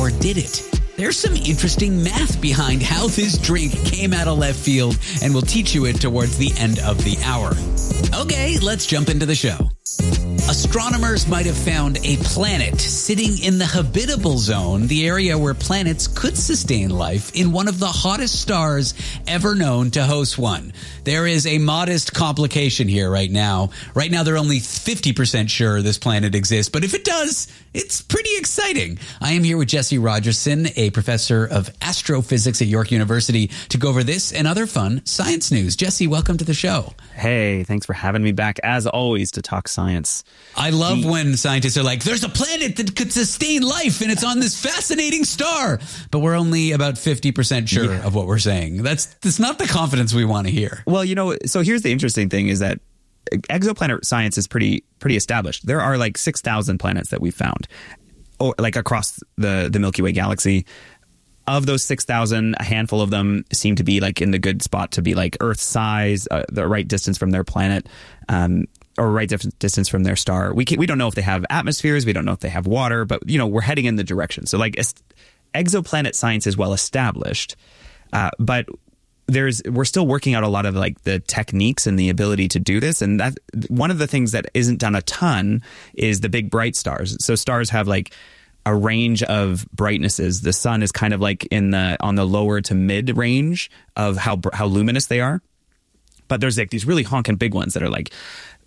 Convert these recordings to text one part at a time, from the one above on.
or did it? There's some interesting math behind how this drink came out of left field, and we'll teach you it towards the end of the hour. Okay, let's jump into the show. Astronomers might have found a planet sitting in the habitable zone, the area where planets could sustain life, in one of the hottest stars ever known to host one. There is a modest complication here right now. Right now, they're only 50% sure this planet exists, but if it does, it's pretty exciting. I am here with Jesse Rogerson, a professor of astrophysics at York University, to go over this and other fun science news. Jesse, welcome to the show. Hey, thanks for having me back, as always, to talk science. I love when scientists are like, there's a planet that could sustain life and it's on this fascinating star. But we're only about 50% sure of what we're saying. That's not the confidence we want to hear. Well, so here's the interesting thing is that exoplanet science is pretty established. There are like 6,000 planets that we've found, or like across the Milky Way galaxy. Of those 6,000, a handful of them seem to be like in the good spot to be like Earth size, the right distance from their planet, or right distance from their star. We don't know if they have atmospheres. We don't know if they have water, but we're heading in the direction. So like exoplanet science is well established, but we're still working out a lot of like the techniques and the ability to do this. And that one of the things that isn't done a ton is the big bright stars. So stars have like a range of brightnesses. The sun is kind of like on the lower to mid range of how luminous they are. But there's like these really honking big ones that are like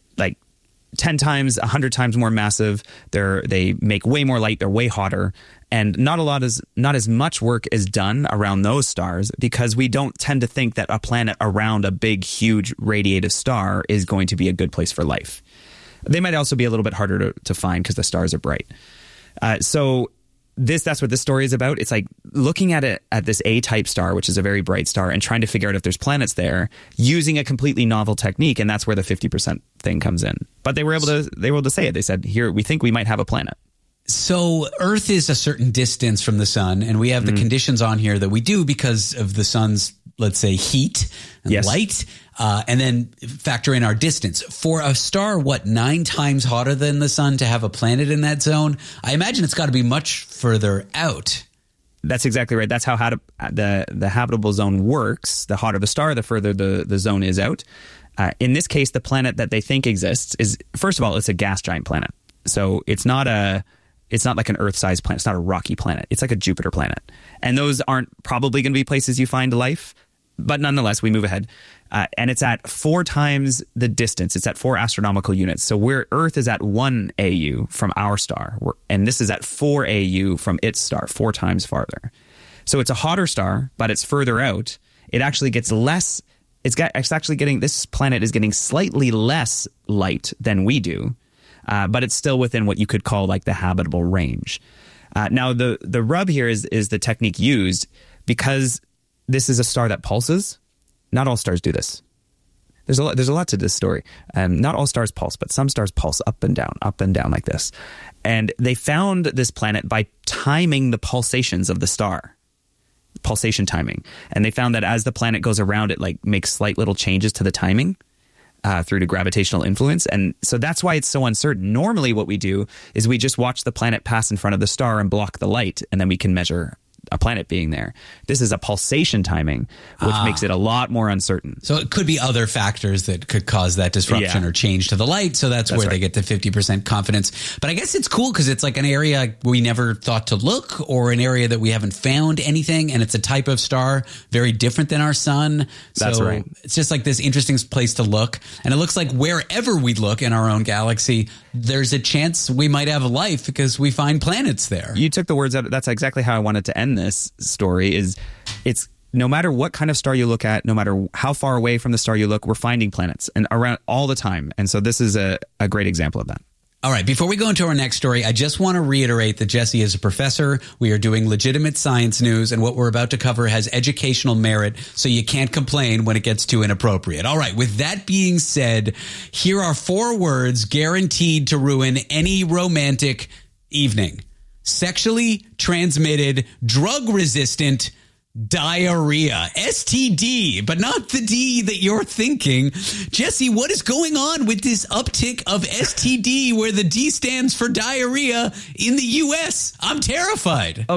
10 times, 100 times more massive. They make way more light. They're way hotter. And not as much work is done around those stars because we don't tend to think that a planet around a big, huge radiative star is going to be a good place for life. They might also be a little bit harder to find because the stars are bright. So that's what this story is about. It's like looking at this A-type star, which is a very bright star, and trying to figure out if there's planets there using a completely novel technique. And that's where the 50% thing comes in. But they were able to say it. They said, here, we think we might have a planet. So Earth is a certain distance from the sun, and we have the conditions on here that we do because of the sun's, let's say, heat and light, and then factor in our distance. For a star, 9 times hotter than the sun to have a planet in that zone? I imagine it's got to be much further out. That's exactly right. That's how the habitable zone works. The hotter the star, the further the zone is out. In this case, the planet that they think exists is, first of all, it's a gas giant planet. So it's not like an Earth-sized planet. It's not a rocky planet. It's like a Jupiter planet. And those aren't probably going to be places you find life. But nonetheless, we move ahead. And it's at 4 times the distance. It's at 4 astronomical units. So Earth is at 1 AU from our star. And this is at 4 AU from its star, 4 times farther. So it's a hotter star, but it's further out. It actually gets less. This planet is getting slightly less light than we do. But it's still within what you could call like the habitable range. Now, the rub here is the technique used because this is a star that pulses. Not all stars do this. There's a lot to this story. Not all stars pulse, but some stars pulse up and down like this. And they found this planet by timing the pulsations of the star. Pulsation timing. And they found that as the planet goes around, it like makes slight little changes to the timing. Through to gravitational influence. And so that's why it's so uncertain. Normally what we do is we just watch the planet pass in front of the star and block the light, and then we can measure a planet being there. This is a pulsation timing, which makes it a lot more uncertain. So it could be other factors that could cause that disruption or change to the light. So that's where they get the 50% confidence. But I guess it's cool because it's like an area we never thought to look, or an area that we haven't found anything. And it's a type of star very different than our sun. That's right. It's just like this interesting place to look. And it looks like wherever we look in our own galaxy, there's a chance we might have life because we find planets there. You took the words out. That's exactly how I wanted to end this story. It's no matter what kind of star you look at, no matter how far away from the star you look, we're finding planets and around all the time. And so this is a great example of that. All right. Before we go into our next story, I just want to reiterate that Jesse is a professor. We are doing legitimate science news, and what we're about to cover has educational merit, so you can't complain when it gets too inappropriate. All right. With that being said, here are 4 words guaranteed to ruin any romantic evening. Sexually transmitted, drug-resistant diarrhea. STD, but not the D that you're thinking. Jesse, what is going on with this uptick of STD where the D stands for diarrhea in the U.S.? I'm terrified.